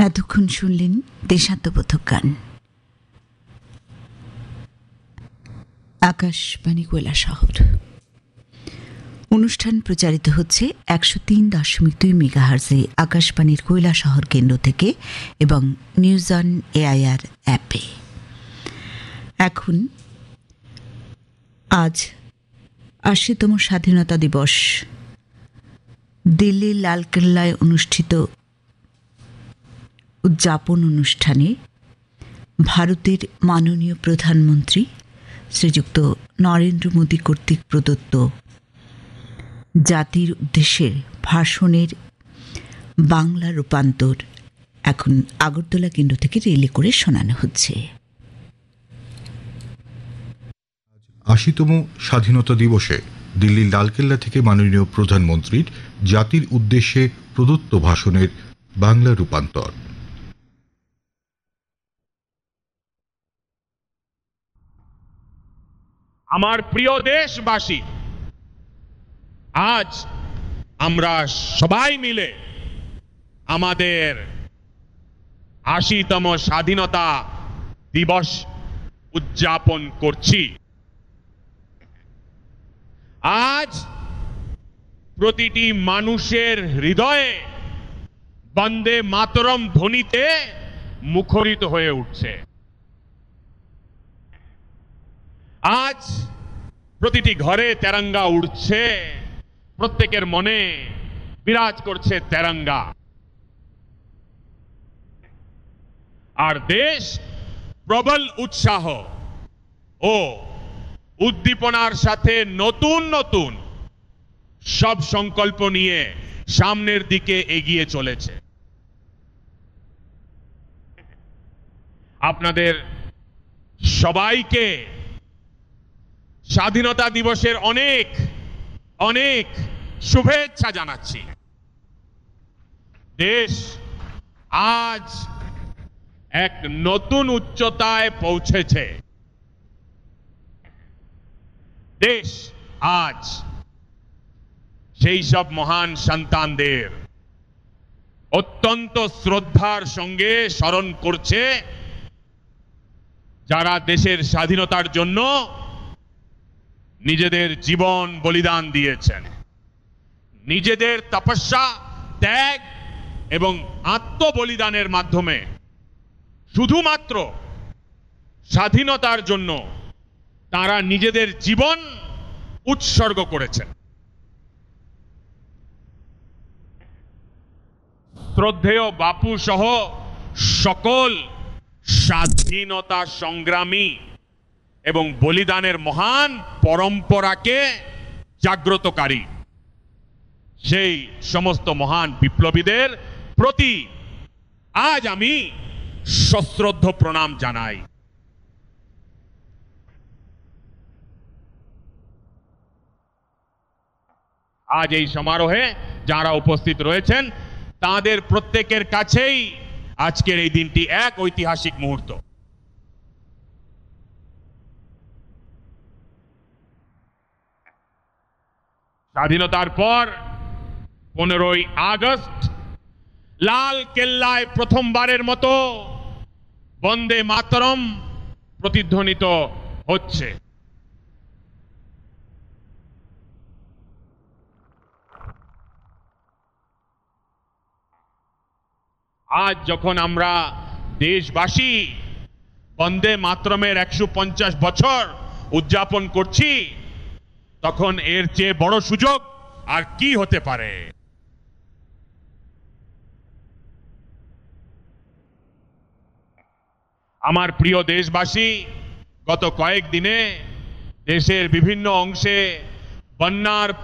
এতক্ষণ শুনলেন দেশাত্মবোধক গান। আকাশবাণী কৈলাসহর অনুষ্ঠান প্রচারিত হচ্ছে 103.2 মেগাহার্জে আকাশবাণীর কৈলাসহর কেন্দ্র থেকে এবং নিউজ অন এআইআর অ্যাপে। এখন আজ ৮০তম স্বাধীনতা দিবস। দিল্লির লালকেল্লায় অনুষ্ঠিত উদযাপন অনুষ্ঠানে ভারতের মাননীয় প্রধানমন্ত্রী শ্রীযুক্ত নরেন্দ্র মোদী কর্তৃক প্রদত্ত জাতির উদ্দেশ্যের ভাষণের বাংলা রূপান্তর এখন আগরতলা কেন্দ্র থেকে রিলে করে শোনানো হচ্ছে। ৮০তম স্বাধীনতা দিবসে দিল্লির লালকেল্লা থেকে মাননীয় প্রধানমন্ত্রীর জাতির উদ্দেশ্যে প্রদত্ত ভাষণের বাংলা রূপান্তর। আমার প্রিয় দেশবাসী, আজ আমরা সবাই মিলে আমাদের ৮০তম স্বাধীনতা দিবস উদযাপন করছি। আজ প্রতিটি মানুষের হৃদয়ে বন্দে মাতরম ধ্বনিতে মুখরিত হয়ে উঠছে। আজ প্রতিটি ঘরে তেরঙ্গা উড়ছে, প্রত্যেকের মনে বিরাজ করছে তেরঙ্গা। আর দেশ প্রবল উৎসাহ ও উদ্দীপনার সাথে নতুন নতুন সব সংকল্প নিয়ে সামনের দিকে এগিয়ে চলেছে। আপনাদের সবাইকে স্বাধীনতা দিবসের অনেক অনেক শুভেচ্ছা জানাচ্ছি। দেশ আজ এক নতুন উচ্চতায় পৌঁছেছে। দেশ আজ সেই সব মহান সন্তানদের অত্যন্ত শ্রদ্ধার সঙ্গে স্মরণ করছে যারা দেশের স্বাধীনতার জন্য নিজেদের জীবন বলিদান দিয়েছেন, নিজেদের তপস্যা, ত্যাগ এবং আত্মবলিদানের মাধ্যমে শুধুমাত্র স্বাধীনতার জন্য তারা নিজেদের জীবন উৎসর্গ করেছেন। শ্রদ্ধেয় বাপু সহ সকল স্বাধীনতা সংগ্রামী এবং বলিদানের মহান পরম্পরাকে জাগ্রতকারী সেই সমস্ত মহান বিপ্লবীদের প্রতি আজ আমি সশ্রদ্ধ প্রণাম জানাই। আজ এই সমারোহে যারা উপস্থিত রয়েছেন তাদের প্রত্যেকের কাছেই আজকের এই দিনটি এক ঐতিহাসিক মুহূর্ত। স্বাধীনতার পর 15ই আগস্ট লাল কেল্লায় প্রথমবারের মতো বন্দে মাতরম প্রতিধ্বনিত হচ্ছে। আজ যখন আমরা দেশবাসী বন্দে মাতরমের 150 বছর উদযাপন করছি, তখন এর চেয়ে বড় সুযোগ আর কি হতে পারে। আমার প্রিয় দেশবাসী, গত কয়েকদিনে দেশের বিভিন্ন অংশে বন্যার